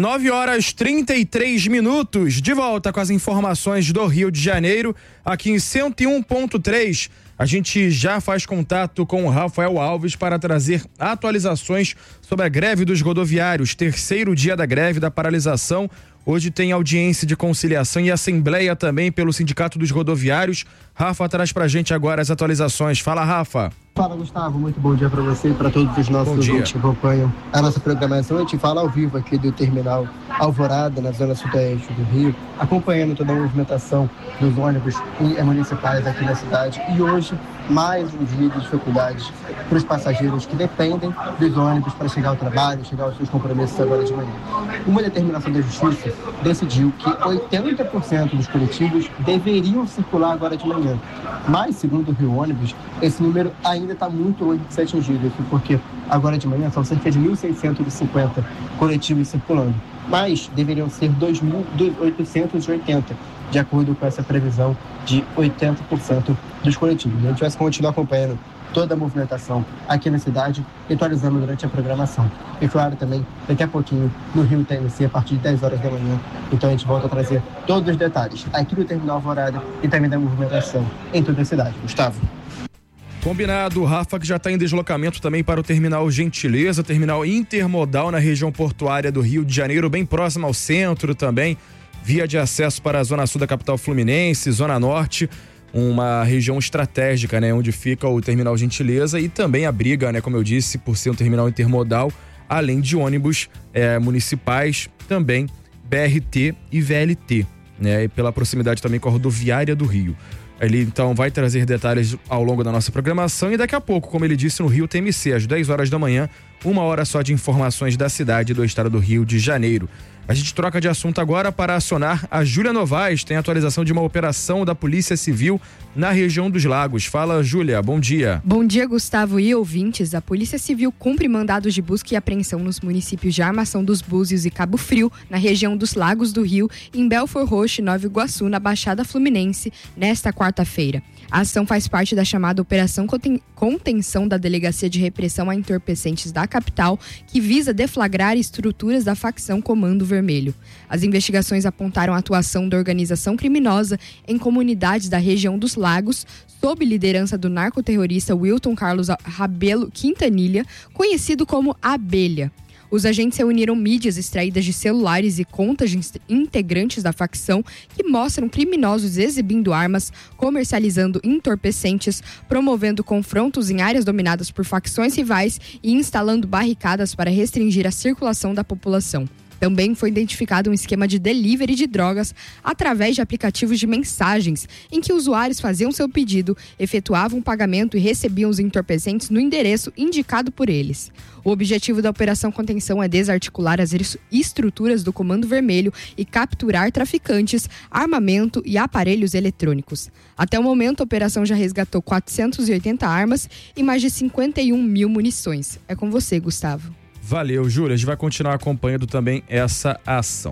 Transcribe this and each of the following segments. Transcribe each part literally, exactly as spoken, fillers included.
nove horas e trinta e três minutos, de volta com as informações do Rio de Janeiro, aqui em cento e um ponto três. A gente já faz contato com o Rafael Alves para trazer atualizações sobre a greve dos rodoviários, terceiro dia da greve da paralisação. Hoje tem audiência de conciliação e assembleia também pelo Sindicato dos Rodoviários. Rafa traz pra gente agora as atualizações. Fala, Rafa. Fala, Gustavo, muito bom dia para você e para todos os nossos ouvintes que acompanham a nossa programação. A gente fala ao vivo aqui do terminal Alvorada, na zona sudoeste do Rio, acompanhando toda a movimentação dos ônibus municipais aqui na cidade. E hoje, mais um dia de dificuldades para os passageiros que dependem dos ônibus para chegar ao trabalho, chegar aos seus compromissos agora de manhã. Uma determinação da Justiça decidiu que oitenta por cento dos coletivos deveriam circular agora de manhã. Mas, segundo o Rio Ônibus, esse número ainda está muito longe de ser atingido, porque agora de manhã são cerca de mil seiscentos e cinquenta coletivos circulando, mas deveriam ser dois mil oitocentos e oitenta, de acordo com essa previsão de oitenta por cento dos coletivos. A gente vai continuar acompanhando toda a movimentação aqui na cidade e atualizando durante a programação. E claro, também, daqui a pouquinho, no Rio T M C, a partir de dez horas da manhã. Então a gente volta a trazer todos os detalhes aqui do Terminal Alvorada e também da movimentação em toda a cidade. Gustavo. Combinado, o Rafa que já está em deslocamento também para o Terminal Gentileza, terminal intermodal na região portuária do Rio de Janeiro, bem próximo ao centro também, via de acesso para a zona sul da capital fluminense, zona norte, uma região estratégica, né, onde fica o Terminal Gentileza e também abriga, né, como eu disse, por ser um terminal intermodal, além de ônibus é, municipais, também B R T e V L T, né, e pela proximidade também com a rodoviária do Rio. Ele então vai trazer detalhes ao longo da nossa programação e daqui a pouco, como ele disse, no Rio T M C, às dez horas da manhã, uma hora só de informações da cidade e do estado do Rio de Janeiro. A gente troca de assunto agora para acionar a Júlia Novaes, tem atualização de uma operação da Polícia Civil na região dos Lagos. Fala, Júlia, bom dia. Bom dia, Gustavo e ouvintes. A Polícia Civil cumpre mandados de busca e apreensão nos municípios de Armação dos Búzios e Cabo Frio, na região dos Lagos do Rio, em Belford Roxo e Nova Iguaçu, na Baixada Fluminense, nesta quarta-feira. A ação faz parte da chamada Operação Contenção da Delegacia de Repressão a Entorpecentes da capital, que visa deflagrar estruturas da facção Comando Vermelho. As investigações apontaram a atuação da organização criminosa em comunidades da região dos Lagos, sob liderança do narcoterrorista Wilton Carlos Rabelo Quintanilha, conhecido como Abelha. Os agentes reuniram mídias extraídas de celulares e contas de integrantes da facção que mostram criminosos exibindo armas, comercializando entorpecentes, promovendo confrontos em áreas dominadas por facções rivais e instalando barricadas para restringir a circulação da população. Também foi identificado um esquema de delivery de drogas através de aplicativos de mensagens, em que usuários faziam seu pedido, efetuavam o pagamento e recebiam os entorpecentes no endereço indicado por eles. O objetivo da Operação Contenção é desarticular as estruturas do Comando Vermelho e capturar traficantes, armamento e aparelhos eletrônicos. Até o momento, a operação já resgatou quatrocentas e oitenta armas e mais de cinquenta e um mil munições. É com você, Gustavo. Valeu, Júlia. A gente vai continuar acompanhando também essa ação.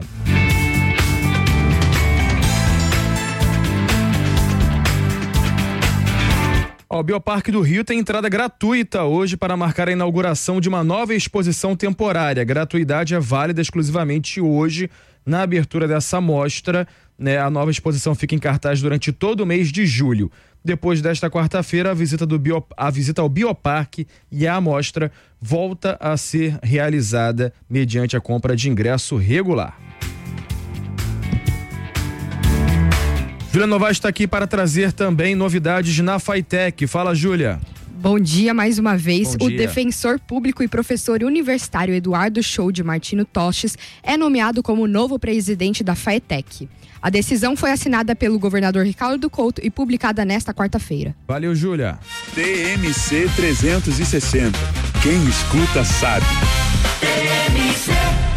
O Bioparque do Rio tem entrada gratuita hoje para marcar a inauguração de uma nova exposição temporária. A gratuidade é válida exclusivamente hoje, na abertura dessa mostra, né? A nova exposição fica em cartaz durante todo o mês de julho. Depois desta quarta-feira, a visita, do Bio, a visita ao Bioparque e a amostra volta a ser realizada mediante a compra de ingresso regular. Júlia Novaes está aqui para trazer também novidades na Faitec. Fala, Júlia. Bom dia mais uma vez. Bom o dia. defensor público e professor universitário Eduardo Show de Martino Tostes é nomeado como novo presidente da Faetec. A decisão foi assinada pelo governador Ricardo Couto e publicada nesta quarta-feira. Valeu, Júlia. T M C trezentos e sessenta. Quem escuta sabe. T M C.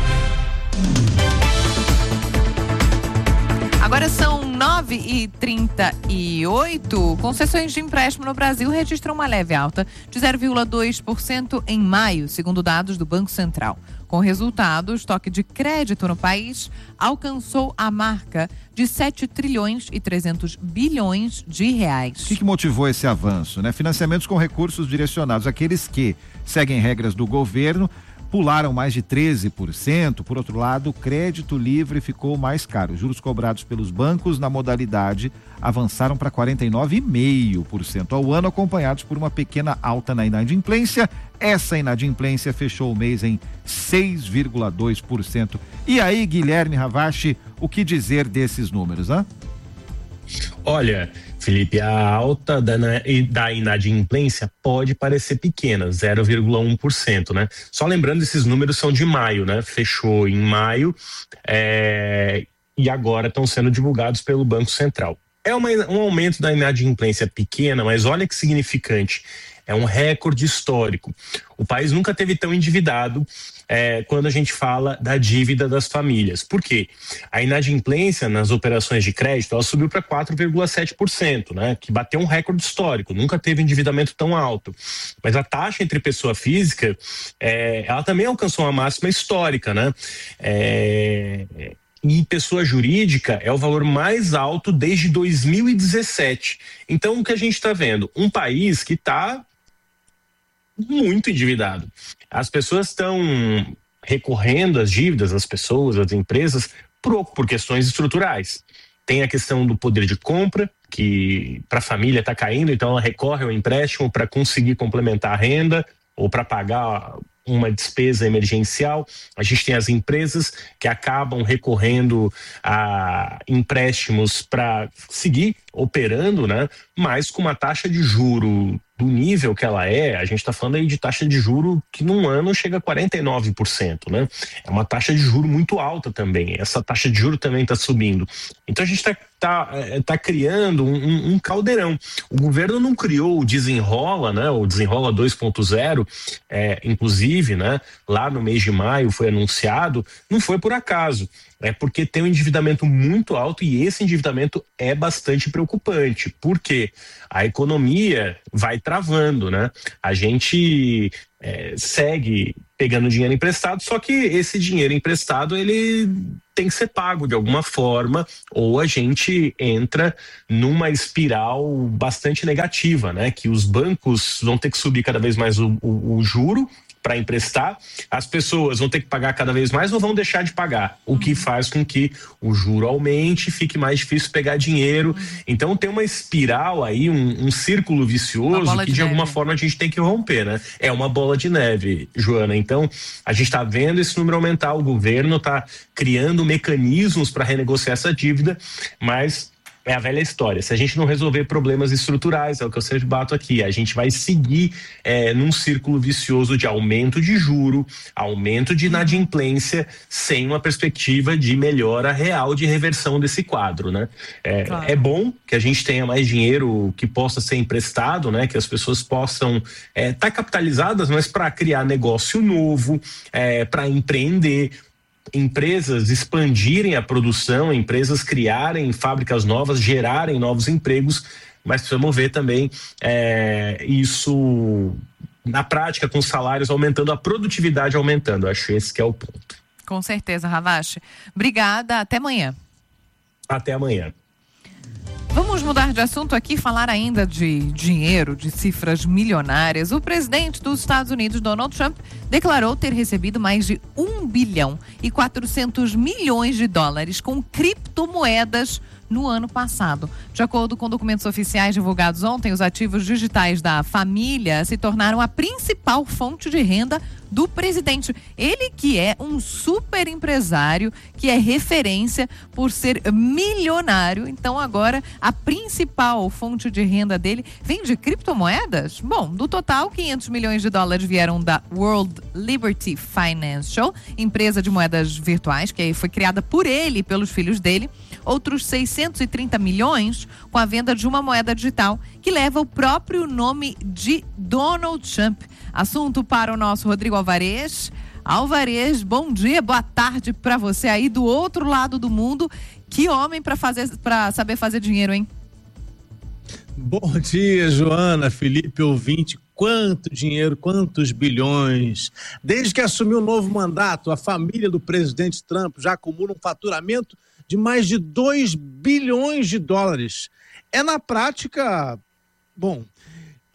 Agora são nove e trinta e oito. Concessões de empréstimo no Brasil registram uma leve alta de zero vírgula dois por cento em maio, segundo dados do Banco Central. Com o resultado, o estoque de crédito no país alcançou a marca de sete trilhões e trezentos bilhões de reais. O que, que motivou esse avanço, né? Financiamentos com recursos direcionados àqueles que seguem regras do governo, pularam mais de treze por cento. Por outro lado, o crédito livre ficou mais caro. Os juros cobrados pelos bancos na modalidade avançaram para quarenta e nove vírgula cinco por cento ao ano, acompanhados por uma pequena alta na inadimplência. Essa inadimplência fechou o mês em seis vírgula dois por cento. E aí, Guilherme Ravache, o que dizer desses números, hein? Olha, Felipe, a alta da, da inadimplência pode parecer pequena, zero vírgula um por cento, né? Só lembrando, esses números são de maio, né? Fechou em maio é, e agora estão sendo divulgados pelo Banco Central. É uma, um aumento da inadimplência pequena, mas olha que significante. É um recorde histórico. O país nunca teve tão endividado é, quando a gente fala da dívida das famílias. Por quê? A inadimplência nas operações de crédito ela subiu para quatro vírgula sete por cento, né? Que bateu um recorde histórico. Nunca teve endividamento tão alto. Mas a taxa entre pessoa física, é, ela também alcançou uma máxima histórica, né? É... E pessoa jurídica é o valor mais alto desde dois mil e dezessete. Então, o que a gente está vendo? Um país que está muito endividado. As pessoas estão recorrendo às dívidas, as pessoas, as empresas, por, por questões estruturais. Tem a questão do poder de compra, que para a família está caindo, então ela recorre ao empréstimo para conseguir complementar a renda ou para pagar uma despesa emergencial. A gente tem as empresas que acabam recorrendo a empréstimos para seguir operando, né? Mas com uma taxa de juro do nível que ela é, a gente está falando aí de taxa de juro que num ano chega a quarenta e nove por cento, né? É uma taxa de juro muito alta também. Essa taxa de juro também está subindo. Então a gente está tá, tá criando um, um caldeirão. O governo não criou o Desenrola, né? O Desenrola dois ponto zero, é, inclusive, né? Lá no mês de maio foi anunciado, não foi por acaso. É porque tem um endividamento muito alto e esse endividamento é bastante preocupante, porque a economia vai travando, né? A gente é, segue pegando dinheiro emprestado, só que esse dinheiro emprestado ele tem que ser pago de alguma forma, ou a gente entra numa espiral bastante negativa, né? Que os bancos vão ter que subir cada vez mais o, o, o juro para emprestar, as pessoas vão ter que pagar cada vez mais ou vão deixar de pagar, o que faz com que o juro aumente, fique mais difícil pegar dinheiro. Então tem uma espiral aí, um, um círculo vicioso que de, de alguma forma a gente tem que romper, né? É uma bola de neve, Joana. Então a gente está vendo esse número aumentar, o governo está criando mecanismos para renegociar essa dívida, mas é a velha história. Se a gente não resolver problemas estruturais, é o que eu sempre bato aqui, a gente vai seguir é, num círculo vicioso de aumento de juro, aumento de inadimplência, sem uma perspectiva de melhora real de reversão desse quadro, né? É, claro. É bom que a gente tenha mais dinheiro que possa ser emprestado, né? Que as pessoas possam estar é, tá capitalizadas, mas para criar negócio novo, é, para empreender, empresas expandirem a produção, empresas criarem fábricas novas, gerarem novos empregos, mas precisamos ver também é, isso na prática, com salários aumentando, a produtividade aumentando. Acho esse que é o ponto. Com certeza, Ravache. Obrigada, até amanhã. Até amanhã. Vamos mudar de assunto aqui, falar ainda de dinheiro, de cifras milionárias. O presidente dos Estados Unidos, Donald Trump, declarou ter recebido mais de um bilhão e quatrocentos milhões de dólares com criptomoedas no ano passado. De acordo com documentos oficiais divulgados ontem, os ativos digitais da família se tornaram a principal fonte de renda do presidente. Ele que é um super empresário, que é referência por ser milionário. Então agora a principal fonte de renda dele vem de criptomoedas? Bom, do total, quinhentos milhões de dólares vieram da World Liberty Financial, empresa de moedas virtuais, que foi criada por ele e pelos filhos dele. Outros seiscentos e trinta milhões com a venda de uma moeda digital que leva o próprio nome de Donald Trump. Assunto para o nosso Rodrigo Alvarez. Alvarez, bom dia, boa tarde para você aí do outro lado do mundo. Que homem para fazer, para saber fazer dinheiro, hein? Bom dia, Joana, Felipe, ouvinte. Quanto dinheiro, quantos bilhões. Desde que assumiu o novo mandato, a família do presidente Trump já acumula um faturamento de mais de dois bilhões de dólares. É na prática, bom,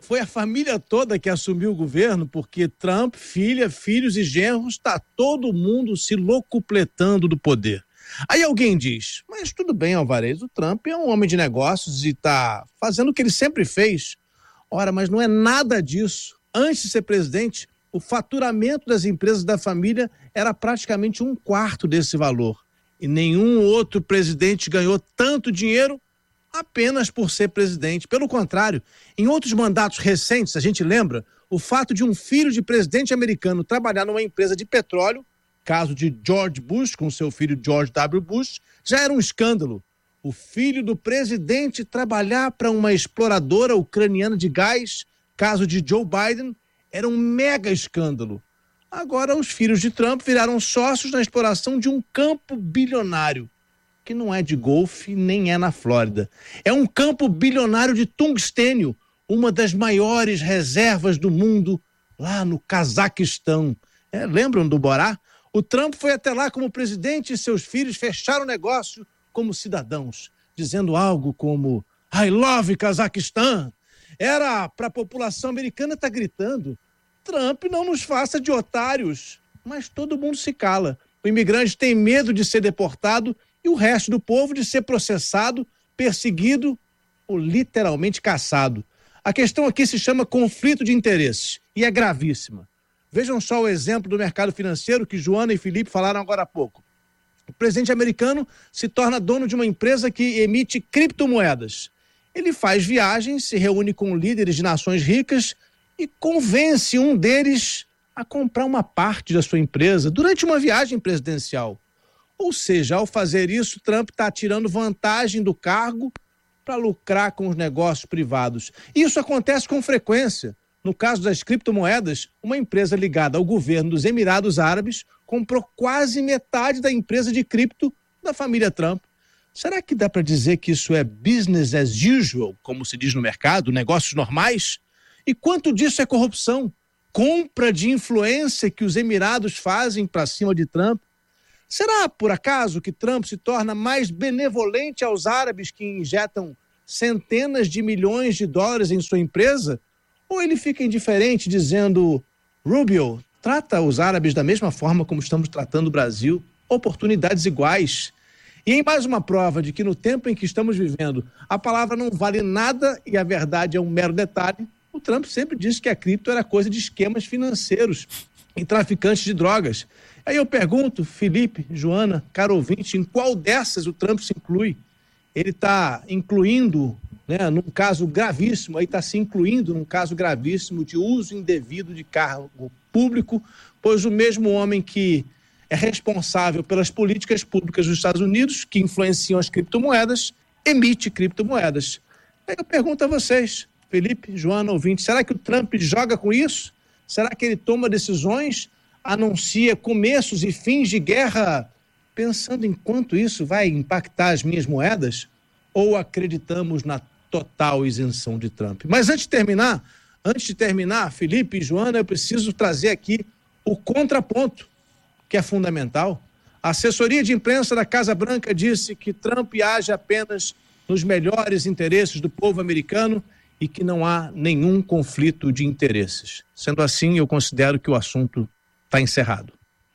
foi a família toda que assumiu o governo, porque Trump, filha, filhos e genros, está todo mundo se locupletando do poder. Aí alguém diz, mas tudo bem, Alvarez, o Trump é um homem de negócios e está fazendo o que ele sempre fez. Ora, mas não é nada disso. Antes de ser presidente, o faturamento das empresas da família era praticamente um quarto desse valor. E nenhum outro presidente ganhou tanto dinheiro apenas por ser presidente. Pelo contrário, em outros mandatos recentes, a gente lembra, o fato de um filho de presidente americano trabalhar numa empresa de petróleo, caso de George Bush com seu filho George W. Bush, já era um escândalo. O filho do presidente trabalhar para uma exploradora ucraniana de gás, caso de Joe Biden, era um mega escândalo. Agora os filhos de Trump viraram sócios na exploração de um campo bilionário, que não é de golfe nem é na Flórida. É um campo bilionário de tungstênio, uma das maiores reservas do mundo, lá no Cazaquistão. É, lembram do Borá? O Trump foi até lá como presidente e seus filhos fecharam o negócio como cidadãos, dizendo algo como I love Cazaquistão. Era para a população americana estar gritando, Trump não nos faça de otários. Mas todo mundo se cala. O imigrante tem medo de ser deportado e o resto do povo de ser processado, perseguido ou literalmente caçado. A questão aqui se chama conflito de interesses e é gravíssima. Vejam só o exemplo do mercado financeiro que Joana e Felipe falaram agora há pouco. O presidente americano se torna dono de uma empresa que emite criptomoedas. Ele faz viagens, se reúne com líderes de nações ricas e convence um deles a comprar uma parte da sua empresa durante uma viagem presidencial. Ou seja, ao fazer isso, Trump está tirando vantagem do cargo para lucrar com os negócios privados. Isso acontece com frequência. No caso das criptomoedas, uma empresa ligada ao governo dos Emirados Árabes comprou quase metade da empresa de cripto da família Trump. Será que dá para dizer que isso é business as usual, como se diz no mercado, negócios normais? E quanto disso é corrupção? Compra de influência que os Emirados fazem para cima de Trump? Será, por acaso, que Trump se torna mais benevolente aos árabes que injetam centenas de milhões de dólares em sua empresa? Ou ele fica indiferente dizendo, Rubio, trata os árabes da mesma forma como estamos tratando o Brasil, oportunidades iguais. E em mais uma prova de que no tempo em que estamos vivendo, a palavra não vale nada e a verdade é um mero detalhe, o Trump sempre disse que a cripto era coisa de esquemas financeiros e traficantes de drogas. Aí eu pergunto, Felipe, Joana, caro ouvinte, em qual dessas o Trump se inclui? Ele está incluindo, né, num caso gravíssimo, aí está se incluindo num caso gravíssimo de uso indevido de cargo público, pois o mesmo homem que é responsável pelas políticas públicas dos Estados Unidos, que influenciam as criptomoedas, emite criptomoedas. Aí eu pergunto a vocês, Felipe, Joana, ouvinte, será que o Trump joga com isso? Será que ele toma decisões, anuncia começos e fins de guerra, pensando em quanto isso vai impactar as minhas moedas? Ou acreditamos na total isenção de Trump? Mas antes de terminar, antes de terminar, Felipe e Joana, eu preciso trazer aqui o contraponto, que é fundamental. A assessoria de imprensa da Casa Branca disse que Trump age apenas nos melhores interesses do povo americano e que não há nenhum conflito de interesses. Sendo assim, eu considero que o assunto está encerrado.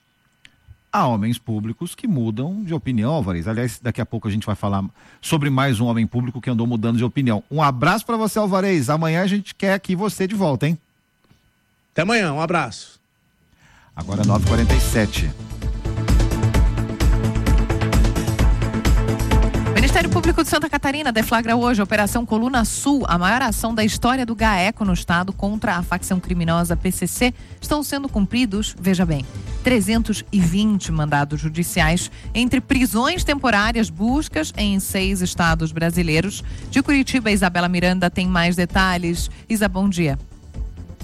Há homens públicos que mudam de opinião, Alvarez. Aliás, daqui a pouco a gente vai falar sobre mais um homem público que andou mudando de opinião. Um abraço para você, Alvarez. Amanhã a gente quer aqui você de volta, hein? Até amanhã, um abraço. Agora nove e quarenta e sete. O Ministério Público de Santa Catarina deflagra hoje a Operação Coluna Sul, a maior ação da história do GAECO no estado contra a facção criminosa P C C. Estão sendo cumpridos, veja bem, trezentos e vinte mandados judiciais entre prisões temporárias, buscas em seis estados brasileiros. De Curitiba, Isabela Miranda tem mais detalhes. Isa, bom dia.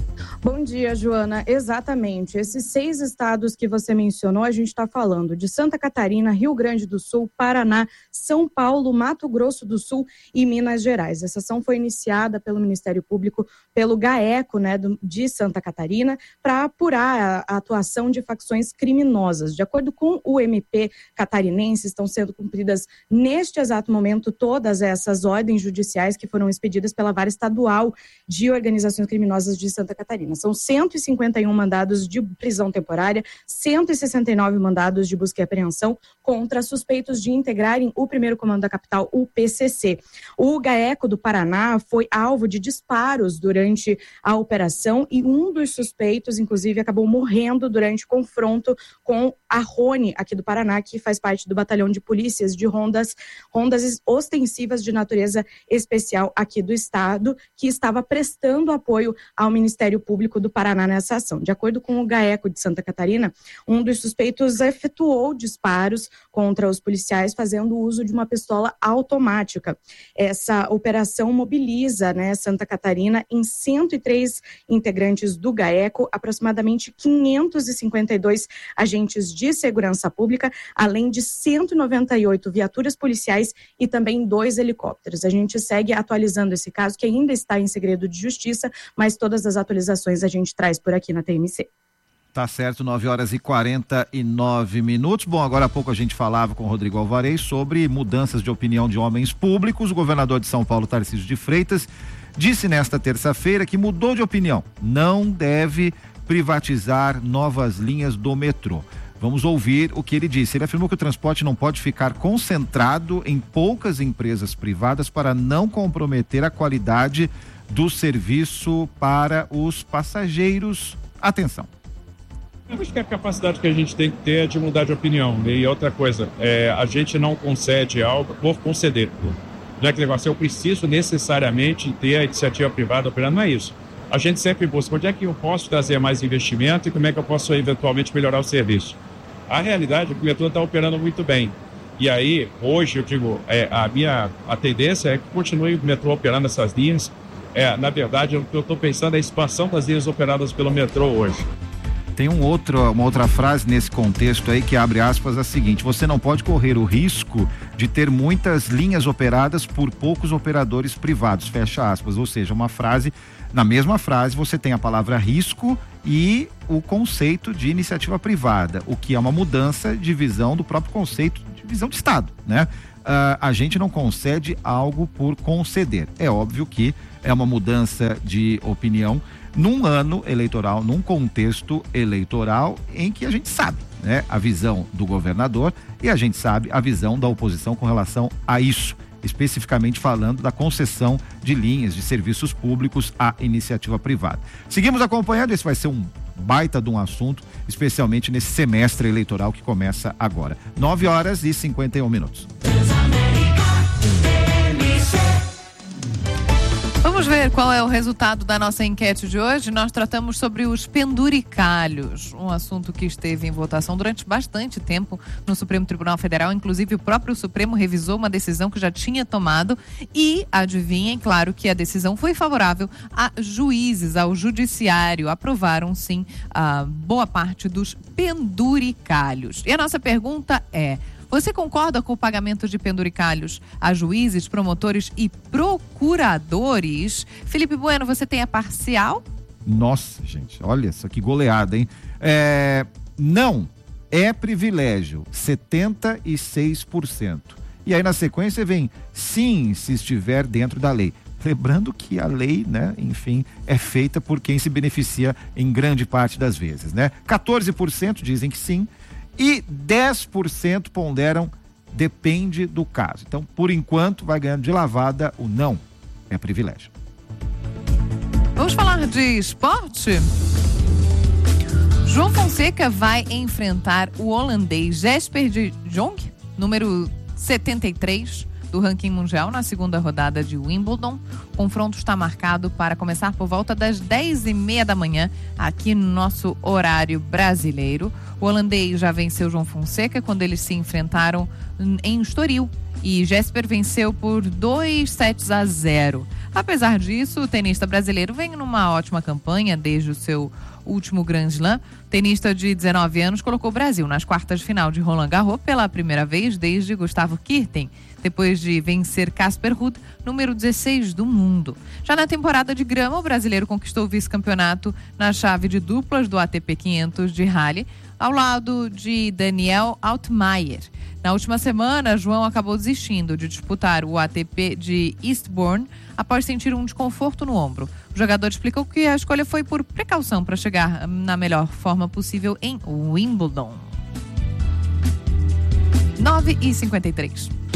Bom dia, Joana. Exatamente. Esses seis estados que você mencionou, a gente está falando de Santa Catarina, Rio Grande do Sul, Paraná, São Paulo, Mato Grosso do Sul e Minas Gerais. Essa ação foi iniciada pelo Ministério Público, pelo GAECO, né, do, de Santa Catarina, para apurar a, a atuação de facções criminosas. De acordo com o M P catarinense, estão sendo cumpridas neste exato momento todas essas ordens judiciais que foram expedidas pela Vara Estadual de Organizações Criminosas de Santa Catarina. São cento e cinquenta e um mandados de prisão temporária, cento e sessenta e nove mandados de busca e apreensão contra suspeitos de integrarem o primeiro comando da capital, o P C C. O GAECO do Paraná foi alvo de disparos durante a operação e um dos suspeitos, inclusive, acabou morrendo durante confronto com a Rony, aqui do Paraná, que faz parte do batalhão de polícias de rondas, rondas ostensivas de natureza especial aqui do estado, que estava prestando apoio ao Ministério Público do Paraná nessa ação. De acordo com o GAECO de Santa Catarina, um dos suspeitos efetuou disparos contra os policiais fazendo uso de uma pistola automática. Essa operação mobiliza, né, Santa Catarina em cento e três integrantes do GAECO, aproximadamente quinhentos e cinquenta e dois agentes de segurança pública, além de cento e noventa e oito viaturas policiais e também dois helicópteros. A gente segue atualizando esse caso, que ainda está em segredo de justiça, mas todas as atualizações a gente traz por aqui na T M C. Tá certo, nove horas e quarenta e nove minutos. Bom, agora há pouco a gente falava com o Rodrigo Alvarez sobre mudanças de opinião de homens públicos. O governador de São Paulo, Tarcísio de Freitas, disse nesta terça-feira que mudou de opinião. Não deve privatizar novas linhas do metrô. Vamos ouvir o que ele disse. Ele afirmou que o transporte não pode ficar concentrado em poucas empresas privadas para não comprometer a qualidade do serviço para os passageiros. Atenção. Eu acho que a capacidade que a gente tem que ter é de mudar de opinião. E outra coisa, é, a gente não concede algo por conceder. Não é que negócio, eu preciso necessariamente ter a iniciativa privada operando, não é isso. A gente sempre busca onde é que eu posso trazer mais investimento e como é que eu posso eventualmente melhorar o serviço. A realidade é que o metrô está operando muito bem. E aí, hoje, eu digo, é, a minha a tendência é que continue o metrô operando essas linhas. É, na verdade, o que eu estou pensando é a expansão das linhas operadas pelo metrô hoje. Tem um outro, uma outra frase nesse contexto aí que abre aspas a seguinte: você não pode correr o risco de ter muitas linhas operadas por poucos operadores privados, fecha aspas. Ou seja, uma frase, na mesma frase você tem a palavra risco e o conceito de iniciativa privada, o que é uma mudança de visão do próprio conceito de visão de Estado, né? Uh, a gente não concede algo por conceder. É óbvio que é uma mudança de opinião num ano eleitoral, num contexto eleitoral em que a gente sabe, né, a visão do governador e a gente sabe a visão da oposição com relação a isso, especificamente falando da concessão de linhas de serviços públicos à iniciativa privada. Seguimos acompanhando, esse vai ser um baita de um assunto, especialmente nesse semestre eleitoral que começa agora. nove horas e cinquenta e um minutos. Vamos ver qual é o resultado da nossa enquete de hoje. Nós tratamos sobre os penduricalhos, um assunto que esteve em votação durante bastante tempo no Supremo Tribunal Federal. Inclusive, o próprio Supremo revisou uma decisão que já tinha tomado e, adivinhem, claro que a decisão foi favorável a juízes, ao judiciário. Aprovaram, sim, a boa parte dos penduricalhos. E a nossa pergunta é: você concorda com o pagamento de penduricalhos a juízes, promotores e procuradores? Felipe Bueno, você tem a parcial? Nossa, gente, olha só que goleada, hein? É, não, é privilégio, setenta e seis por cento. E aí na sequência vem sim, se estiver dentro da lei. Lembrando que a lei, né, enfim, é feita por quem se beneficia em grande parte das vezes, né? quatorze por cento dizem que sim. E dez por cento ponderam depende do caso. Então, por enquanto, vai ganhando de lavada o não. É privilégio. Vamos falar de esporte? João Fonseca vai enfrentar o holandês Jesper de Jong, número setenta e três do ranking mundial, na segunda rodada de Wimbledon. O confronto está marcado para começar por volta das dez e meia da manhã, aqui no nosso horário brasileiro. O holandês já venceu João Fonseca quando eles se enfrentaram em Estoril. E Jesper venceu por dois sets a zero. Apesar disso, o tenista brasileiro vem numa ótima campanha desde o seu último Grand Slam. O tenista de dezenove anos colocou o Brasil nas quartas de final de Roland Garros pela primeira vez desde Gustavo Kirten, depois de vencer Casper Ruud, número dezesseis do mundo. Já na temporada de grama, o brasileiro conquistou o vice-campeonato na chave de duplas do A T P quinhentos de Halle, ao lado de Daniel Altmaier. Na última semana, João acabou desistindo de disputar o A T P de Eastbourne após sentir um desconforto no ombro. O jogador explicou que a escolha foi por precaução para chegar na melhor forma possível em Wimbledon. nove e cinquenta e três.